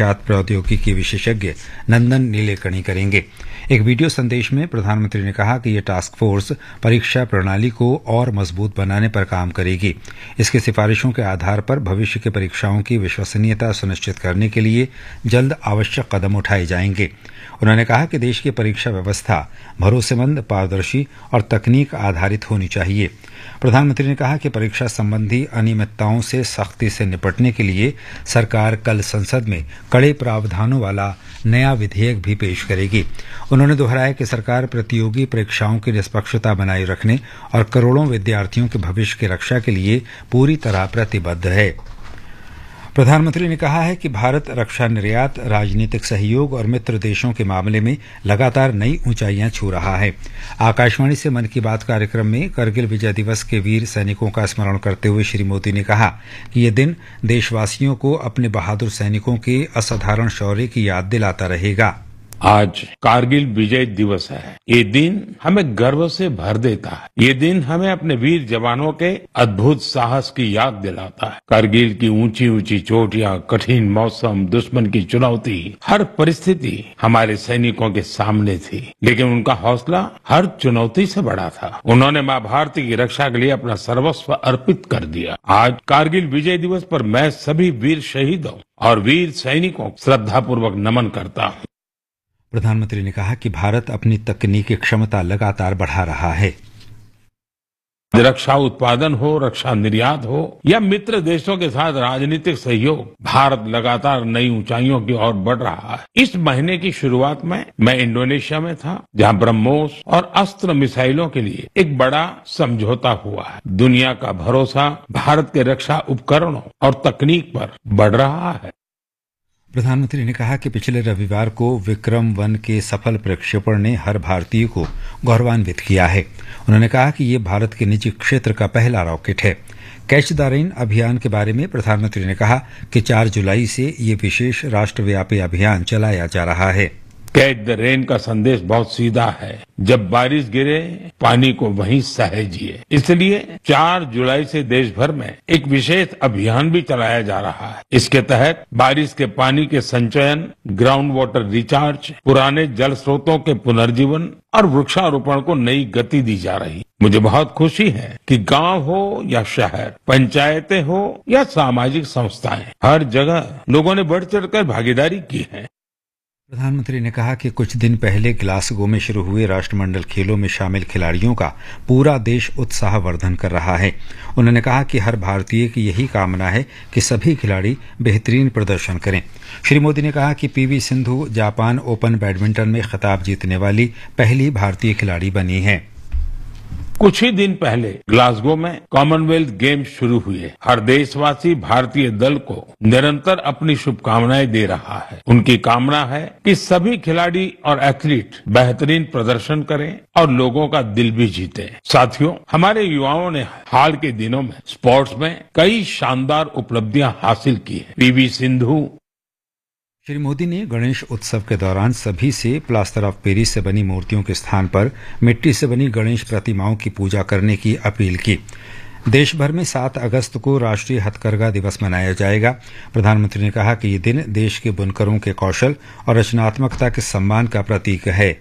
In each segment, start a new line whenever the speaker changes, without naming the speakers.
प्रख्यात प्रौद्योगिकी विशेषज्ञ नंदन नीलेकणी करेंगे। एक वीडियो संदेश में प्रधानमंत्री ने कहा कि यह टास्क फोर्स परीक्षा प्रणाली को और मजबूत बनाने पर काम करेगी। इसकी सिफारिशों के आधार पर भविष्य की परीक्षाओं की विश्वसनीयता सुनिश्चित करने के लिए जल्द आवश्यक कदम उठाए जाएंगे। उन्होंने कहा कि देश की परीक्षा व्यवस्था भरोसेमंद, पारदर्शी और तकनीक आधारित होनी चाहिए। प्रधानमंत्री ने कहा कि परीक्षा संबंधी अनियमितताओं से सख्ती से निपटने के लिए सरकार कल संसद में कड़े प्रावधानों वाला नया विधेयक भी पेश करेगी। उन्होंने दोहराया कि सरकार प्रतियोगी परीक्षाओं की निष्पक्षता बनाए रखने और करोड़ों विद्यार्थियों के भविष्य की रक्षा के लिए पूरी तरह प्रतिबद्ध है। प्रधानमंत्री ने कहा है कि भारत रक्षा निर्यात, राजनीतिक सहयोग और मित्र देशों के मामले में लगातार नई ऊंचाइयां छू रहा है। आकाशवाणी से मन की बात कार्यक्रम में करगिल विजय दिवस के वीर सैनिकों का स्मरण करते हुए श्री मोदी ने कहा कि यह दिन देशवासियों को अपने बहादुर सैनिकों के असाधारण शौर्य की याद दिलाता रहेगा।
आज कारगिल विजय दिवस है। ये दिन हमें गर्व से भर देता है। ये दिन हमें अपने वीर जवानों के अद्भुत साहस की याद दिलाता है। कारगिल की ऊंची ऊंची चोटियां, कठिन मौसम, दुश्मन की चुनौती, हर परिस्थिति हमारे सैनिकों के सामने थी, लेकिन उनका हौसला हर चुनौती से बड़ा था। उन्होंने माँ भारती की रक्षा के लिए अपना सर्वस्व अर्पित कर दिया। आज कारगिल विजय दिवस पर मैं सभी वीर शहीदों और वीर सैनिकों को श्रद्धापूर्वक नमन करता हूँ।
प्रधानमंत्री ने कहा कि भारत अपनी तकनीकी क्षमता लगातार बढ़ा रहा है।
रक्षा उत्पादन हो, रक्षा निर्यात हो या मित्र देशों के साथ राजनीतिक सहयोग, भारत लगातार नई ऊंचाइयों की ओर बढ़ रहा है। इस महीने की शुरुआत में मैं इंडोनेशिया में था, जहां ब्रह्मोस और अस्त्र मिसाइलों के लिए एक बड़ा समझौता हुआ है। दुनिया का भरोसा भारत के रक्षा उपकरणों और तकनीक पर बढ़ रहा है।
प्रधानमंत्री ने कहा कि पिछले रविवार को विक्रम-1 के सफल प्रक्षेपण ने हर भारतीय को गौरवान्वित किया है। उन्होंने कहा कि ये भारत के निजी क्षेत्र का पहला रॉकेट है। कैच द रेन अभियान के बारे में प्रधानमंत्री ने कहा कि 4 जुलाई से ये विशेष राष्ट्रव्यापी अभियान चलाया जा रहा है।
कैच द रेन का संदेश बहुत सीधा है। जब बारिश गिरे, पानी को वहीं सहेजिए। इसलिए 4 जुलाई से देश भर में एक विशेष अभियान भी चलाया जा रहा है। इसके तहत बारिश के पानी के संचयन, ग्राउंड वाटर रिचार्ज, पुराने जल स्रोतों के पुनर्जीवन और वृक्षारोपण को नई गति दी जा रही। मुझे बहुत खुशी है कि गांव हो या शहर, पंचायतें हो या सामाजिक संस्थाएं, हर जगह लोगों ने बढ़ चढ़कर भागीदारी की है।
प्रधानमंत्री ने कहा कि कुछ दिन पहले ग्लासगो में शुरू हुए राष्ट्रमंडल खेलों में शामिल खिलाड़ियों का पूरा देश उत्साहवर्धन कर रहा है। उन्होंने कहा कि हर भारतीय की यही कामना है कि सभी खिलाड़ी बेहतरीन प्रदर्शन करें। श्री मोदी ने कहा कि PV Sindhu Japan open badminton में खिताब जीतने वाली पहली भारतीय खिलाड़ी बनी है।
कुछ ही दिन पहले ग्लासगो में कॉमनवेल्थ गेम्स शुरू हुए। हर देशवासी भारतीय दल को निरंतर अपनी शुभकामनाएं दे रहा है। उनकी कामना है कि सभी खिलाड़ी और एथलीट बेहतरीन प्रदर्शन करें और लोगों का दिल भी जीते। साथियों, हमारे युवाओं ने हाल के दिनों में स्पोर्ट्स में कई शानदार उपलब्धियां हासिल की है। पीवी सिंधु।
श्री मोदी ने गणेश उत्सव के दौरान सभी से प्लास्टर ऑफ पेरिस से बनी मूर्तियों के स्थान पर मिट्टी से बनी गणेश प्रतिमाओं की पूजा करने की अपील की। देश भर में 7 अगस्त को राष्ट्रीय हथकरघा दिवस मनाया जाएगा। प्रधानमंत्री ने कहा कि ये दिन देश के बुनकरों के कौशल और रचनात्मकता के सम्मान का प्रतीक है।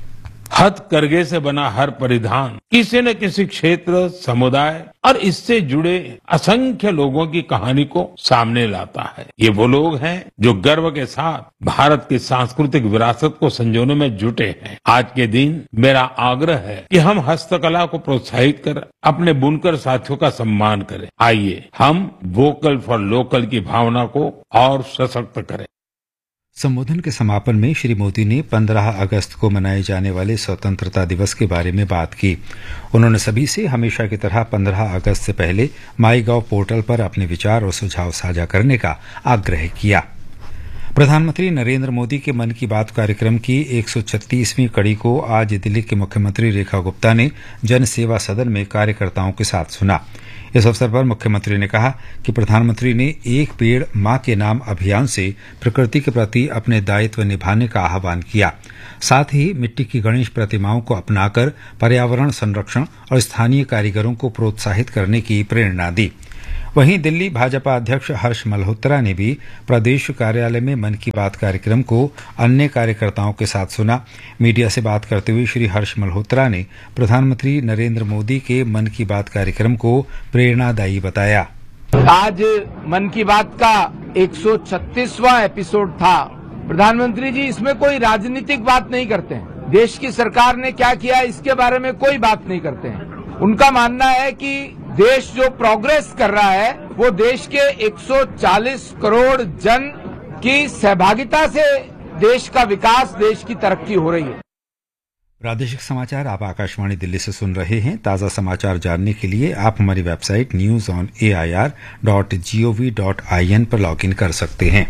हथकरघे से बना हर परिधान किसी न किसी क्षेत्र, समुदाय और इससे जुड़े असंख्य लोगों की कहानी को सामने लाता है। ये वो लोग हैं जो गर्व के साथ भारत की सांस्कृतिक विरासत को संजोने में जुटे हैं। आज के दिन मेरा आग्रह है कि हम हस्तकला को प्रोत्साहित कर अपने बुनकर साथियों का सम्मान करें। आइए हम वोकल फॉर लोकल की भावना को और सशक्त करें।
संबोधन के समापन में श्री मोदी ने 15 अगस्त को मनाए जाने वाले स्वतंत्रता दिवस के बारे में बात की। उन्होंने सभी से हमेशा की तरह 15 अगस्त से पहले माईगॉव पोर्टल पर अपने विचार और सुझाव साझा करने का आग्रह किया। प्रधानमंत्री नरेंद्र मोदी के मन की बात कार्यक्रम की 136वीं कड़ी को आज दिल्ली के मुख्यमंत्री रेखा गुप्ता ने जन सेवा सदन में कार्यकर्ताओं के साथ सुना। इस अवसर पर मुख्यमंत्री ने कहा कि प्रधानमंत्री ने एक पेड़ मां के नाम अभियान से प्रकृति के प्रति अपने दायित्व निभाने का आह्वान किया। साथ ही मिट्टी की गणेश प्रतिमाओं को अपनाकर पर्यावरण संरक्षण और स्थानीय कारीगरों को प्रोत्साहित करने की प्रेरणा दी। वहीं दिल्ली भाजपा अध्यक्ष हर्ष मल्होत्रा ने भी प्रदेश कार्यालय में मन की बात कार्यक्रम को अन्य कार्यकर्ताओं के साथ सुना। मीडिया से बात करते हुए श्री हर्ष मल्होत्रा ने प्रधानमंत्री नरेंद्र मोदी के मन की बात कार्यक्रम को प्रेरणादायी बताया।
आज मन की बात का 136वां एपिसोड था। प्रधानमंत्री जी इसमें कोई राजनीतिक बात नहीं करते हैं, देश की सरकार ने क्या किया इसके बारे में कोई बात नहीं करते हैं। उनका मानना है कि देश जो प्रोग्रेस कर रहा है वो देश के 140 करोड़ जन की सहभागिता से देश का विकास, देश की तरक्की हो रही है।
प्रादेशिक समाचार आप आकाशवाणी दिल्ली से सुन रहे हैं। ताजा समाचार जानने के लिए आप हमारी वेबसाइट newsonair.gov.in पर लॉगिन कर सकते हैं।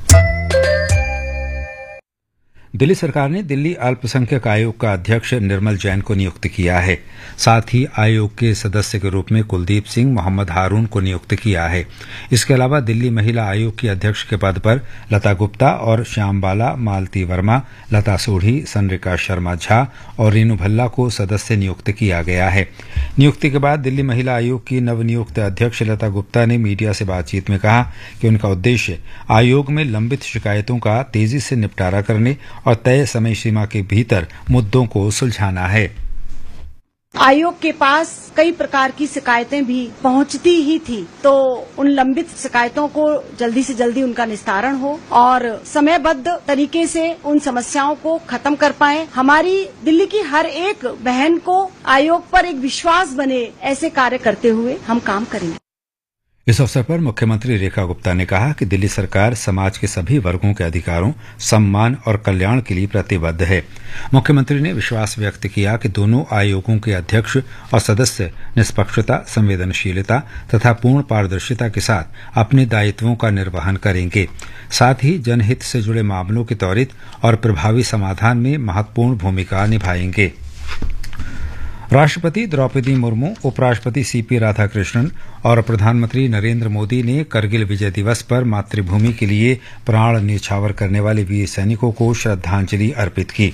दिल्ली सरकार ने दिल्ली अल्पसंख्यक आयोग का अध्यक्ष निर्मल जैन को नियुक्त किया है। साथ ही आयोग के सदस्य के रूप में कुलदीप सिंह, मोहम्मद हारून को नियुक्त किया है। इसके अलावा दिल्ली महिला आयोग की अध्यक्ष के पद पर लता गुप्ता और श्याम बाला, मालती वर्मा, लता सोढ़ी, सनरिका शर्मा झा और रीनू भल्ला को सदस्य नियुक्त किया गया है। नियुक्ति के बाद दिल्ली महिला आयोग की नवनियुक्त अध्यक्ष लता गुप्ता ने मीडिया से बातचीत में कहा कि उनका उद्देश्य आयोग में लंबित शिकायतों का तेजी से निपटारा करने और तय समय सीमा के भीतर मुद्दों को सुलझाना है।
आयोग के पास कई प्रकार की शिकायतें भी पहुंचती ही थी, तो उन लंबित शिकायतों को जल्दी से जल्दी उनका निस्तारण हो और समयबद्ध तरीके से उन समस्याओं को खत्म कर पाएं। हमारी दिल्ली की हर एक बहन को आयोग पर एक विश्वास बने, ऐसे कार्य करते हुए हम काम करेंगे।
इस अवसर पर मुख्यमंत्री रेखा गुप्ता ने कहा कि दिल्ली सरकार समाज के सभी वर्गों के अधिकारों, सम्मान और कल्याण के लिए प्रतिबद्ध है। मुख्यमंत्री ने विश्वास व्यक्त किया कि दोनों आयोगों के अध्यक्ष और सदस्य निष्पक्षता, संवेदनशीलता तथा पूर्ण पारदर्शिता के साथ अपने दायित्वों का निर्वहन करेंगे। साथ ही जनहित से जुड़े मामलों के त्वरित और प्रभावी समाधान में महत्वपूर्ण भूमिका निभाएंगे। राष्ट्रपति द्रौपदी मुर्मू, उपराष्ट्रपति सीपी राधाकृष्णन और प्रधानमंत्री नरेंद्र मोदी ने करगिल विजय दिवस पर मातृभूमि के लिए प्राण न्यौछावर करने वाले वीर सैनिकों को श्रद्धांजलि अर्पित की।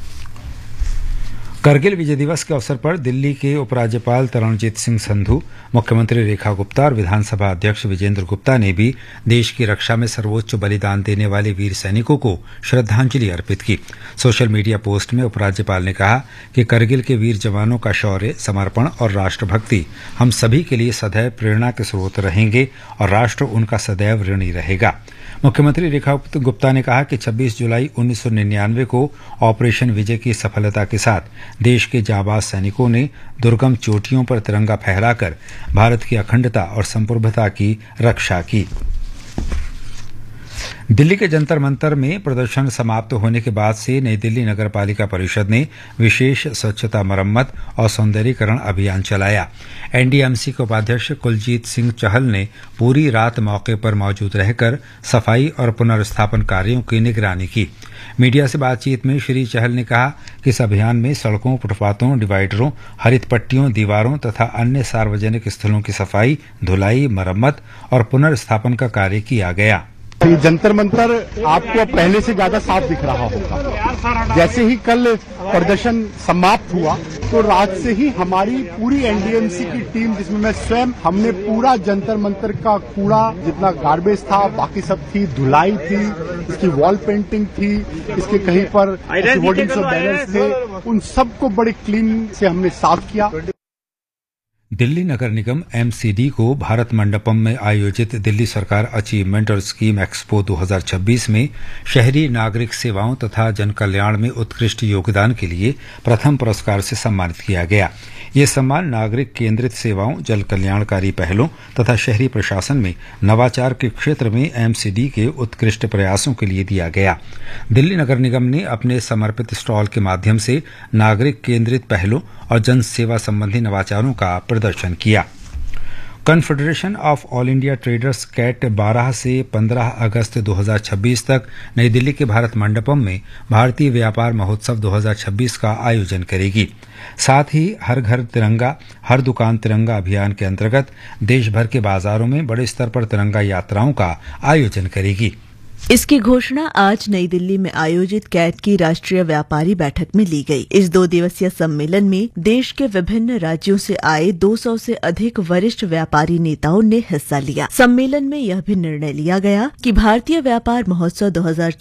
करगिल विजय दिवस के अवसर पर दिल्ली के उपराज्यपाल तरणजीत सिंह संधू, मुख्यमंत्री रेखा गुप्ता और विधानसभा अध्यक्ष विजेंद्र गुप्ता ने भी देश की रक्षा में सर्वोच्च बलिदान देने वाले वीर सैनिकों को श्रद्धांजलि अर्पित की। सोशल मीडिया पोस्ट में उपराज्यपाल ने कहा कि करगिल के वीर जवानों का शौर्य, समर्पण और राष्ट्रभक्ति हम सभी के लिए सदैव प्रेरणा के स्रोत रहेंगे और राष्ट्र उनका सदैव ऋणी रहेगा। मुख्यमंत्री रेखा गुप्ता ने कहा कि 26 जुलाई 1999 को ऑपरेशन विजय की सफलता के साथ देश के जांबाज सैनिकों ने दुर्गम चोटियों पर तिरंगा फहराकर भारत की अखंडता और संप्रभुता की रक्षा की। दिल्ली के जंतर मंतर में प्रदर्शन समाप्त होने के बाद से नई दिल्ली नगर पालिका परिषद ने विशेष स्वच्छता मरम्मत और सौंदर्यीकरण अभियान चलाया। एनडीएमसी के उपाध्यक्ष कुलजीत सिंह चहल ने पूरी रात मौके पर मौजूद रहकर सफाई और पुनर्स्थापन कार्यों की निगरानी की। मीडिया से बातचीत में श्री चहल ने कहा कि इस अभियान में सड़कों, फुटपाथों, डिवाइडरों, हरित पट्टियों, दीवारों तथा अन्य सार्वजनिक स्थलों की सफाई, धुलाई, मरम्मत और पुनर्स्थापन का कार्य किया गया।
जंतर मंतर आपको पहले से ज्यादा साफ दिख रहा होगा। जैसे ही कल प्रदर्शन समाप्त हुआ तो रात से ही हमारी पूरी एनडीएमसी की टीम, जिसमें मैं स्वयं, हमने पूरा जंतर मंतर का कूड़ा, जितना गार्बेज था, बाकी सब थी, धुलाई थी, इसकी वॉल पेंटिंग थी, इसके कहीं पर होर्डिंग्स और बैनर्स थे, उन सबको बड़े क्लीन से हमने साफ किया।
दिल्ली नगर निगम एमसीडी को भारत मंडपम में आयोजित दिल्ली सरकार अचीवमेंट और स्कीम एक्सपो 2026 में शहरी नागरिक सेवाओं तथा जन कल्याण में उत्कृष्ट योगदान के लिए प्रथम पुरस्कार से सम्मानित किया गया। ये सम्मान नागरिक केंद्रित सेवाओं, जल कल्याणकारी पहलों तथा शहरी प्रशासन में नवाचार के क्षेत्र में एमसीडी के उत्कृष्ट प्रयासों के लिए दिया गया। दिल्ली नगर निगम ने अपने समर्पित स्टॉल के माध्यम से नागरिक केंद्रित पहलों और जन सेवा संबंधी नवाचारों का प्रदर्शन किया। Confederation of all India traders cat 12 से 15 अगस्त 2026 तक नई दिल्ली के भारत मंडपम में भारतीय व्यापार महोत्सव 2026 का आयोजन करेगी। साथ ही हर घर तिरंगा, हर दुकान तिरंगा अभियान के अंतर्गत देश भर के बाजारों में बड़े स्तर पर तिरंगा यात्राओं का आयोजन करेगी।
इसकी घोषणा आज नई दिल्ली में आयोजित कैट की राष्ट्रीय व्यापारी बैठक में ली गई। इस 2 दिवसीय सम्मेलन में देश के विभिन्न राज्यों से आए 200 से अधिक वरिष्ठ व्यापारी नेताओं ने हिस्सा लिया। सम्मेलन में यह भी निर्णय लिया गया कि भारतीय व्यापार महोत्सव